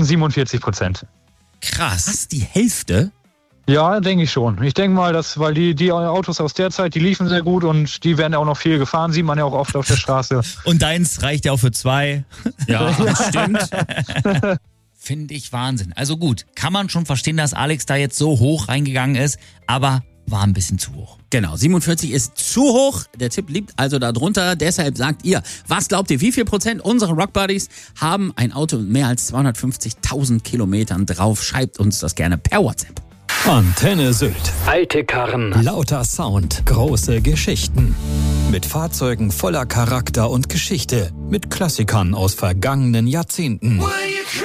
47%. Krass. Was, die Hälfte? Ja, denke ich schon. Ich denke mal, weil die Autos aus der Zeit, die liefen sehr gut und die werden ja auch noch viel gefahren, sieht man ja auch oft auf der Straße. Und deins reicht ja auch für 2. Ja, stimmt. Finde ich Wahnsinn. Also gut, kann man schon verstehen, dass Alex da jetzt so hoch reingegangen ist, aber war ein bisschen zu hoch. Genau, 47 ist zu hoch. Der Tipp liegt also da drunter. Deshalb sagt ihr, was glaubt ihr, wie viel Prozent unserer Rockbuddies haben ein Auto mit mehr als 250.000 Kilometern drauf? Schreibt uns das gerne per WhatsApp. Antenne Sylt. Alte Karren. Lauter Sound. Große Geschichten. Mit Fahrzeugen voller Charakter und Geschichte. Mit Klassikern aus vergangenen Jahrzehnten.